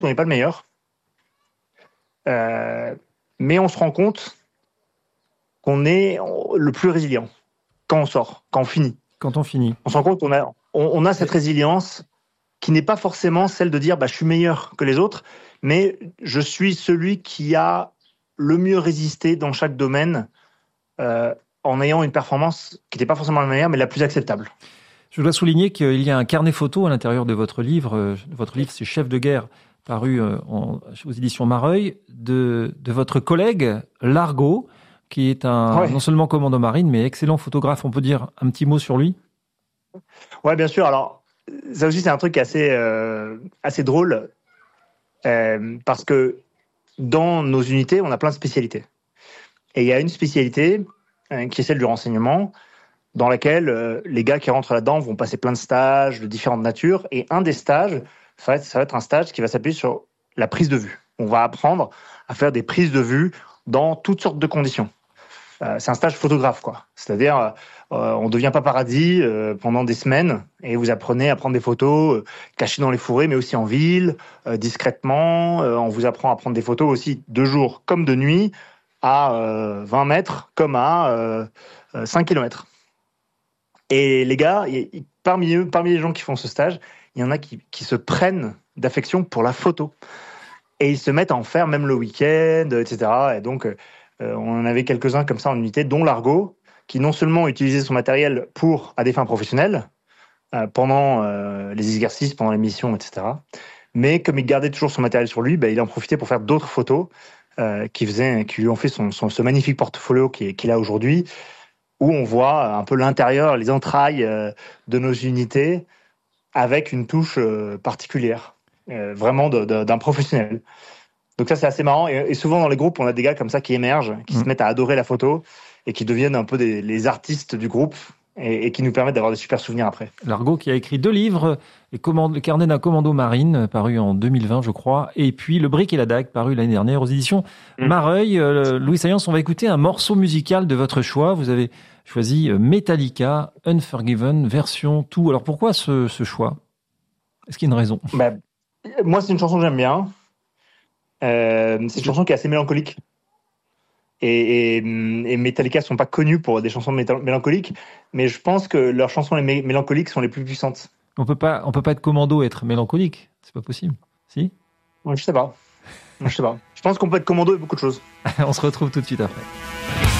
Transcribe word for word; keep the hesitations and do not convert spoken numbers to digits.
on n'est pas le meilleur. Euh, mais on se rend compte qu'on est le plus résilient quand on sort, quand on finit. Quand on finit. On se rend compte qu'on a, on, on a cette résilience qui n'est pas forcément celle de dire bah, je suis meilleur que les autres, mais je suis celui qui a le mieux résisté dans chaque domaine euh, en ayant une performance qui n'était pas forcément la meilleure, mais la plus acceptable. Je dois souligner qu'il y a un carnet photo à l'intérieur de votre livre. Votre livre, c'est Chef de guerre, paru en, aux éditions Mareuil, de, de votre collègue Largo, qui est un, ouais. non seulement commando marine, mais excellent photographe. On peut dire un petit mot sur lui ? Ouais, bien sûr. Alors, ça aussi, c'est un truc assez, euh, assez drôle, euh, parce que dans nos unités, on a plein de spécialités. Et il y a une spécialité euh, qui est celle du renseignement, dans laquelle euh, les gars qui rentrent là-dedans vont passer plein de stages de différentes natures. Et un des stages, ça va être, ça va être un stage qui va s'appuyer sur la prise de vue. On va apprendre à faire des prises de vue dans toutes sortes de conditions. Euh, c'est un stage photographe, quoi. C'est-à-dire, euh, on devient paparazzi euh, pendant des semaines et vous apprenez à prendre des photos euh, cachées dans les fourrés, mais aussi en ville, euh, discrètement. Euh, on vous apprend à prendre des photos aussi de jour comme de nuit, à euh, vingt mètres comme à euh, cinq kilomètres. Et les gars, y, y, parmi eux, parmi les gens qui font ce stage, il y en a qui, qui se prennent d'affection pour la photo. Et ils se mettent à en faire même le week-end, et cetera. Et donc, euh, on en avait quelques-uns comme ça en unité, dont Largo, qui non seulement utilisait son matériel pour à des fins professionnelles, euh, pendant euh, les exercices, pendant les missions, et cetera. Mais comme il gardait toujours son matériel sur lui, bah, il en profitait pour faire d'autres photos euh, qui, faisaient, qui lui ont fait son, son, ce magnifique portfolio qu'il, qu'il a aujourd'hui, où on voit un peu l'intérieur, les entrailles euh, de nos unités, avec une touche euh, particulière, euh, vraiment de, de, d'un professionnel. Donc ça, c'est assez marrant. Et, et souvent, dans les groupes, on a des gars comme ça qui émergent, qui mmh. se mettent à adorer la photo et qui deviennent un peu des, les artistes du groupe et, et qui nous permettent d'avoir des super souvenirs après. Largo qui a écrit deux livres, les command- le carnet d'un commando marine, paru en deux mille vingt, je crois, et puis Le Brick et la Dague, paru l'année dernière aux éditions mmh. Mareuil. Euh, Louis Saillance, on va écouter un morceau musical de votre choix. Vous avez choisi Metallica, Unforgiven, version tout. Alors pourquoi ce, ce choix ? Est-ce qu'il y a une raison ? bah, Moi, c'est une chanson que j'aime bien. Euh, c'est une chanson qui est assez mélancolique. Et, et, et Metallica ne sont pas connus pour des chansons métal- mélancoliques, mais je pense que leurs chansons les mé- mélancoliques sont les plus puissantes. On peut pas, on peut pas être commando et être mélancolique. C'est pas possible. Si ? Je sais pas. Je sais pas. Je pense qu'on peut être commando et beaucoup de choses. On se retrouve tout de suite après.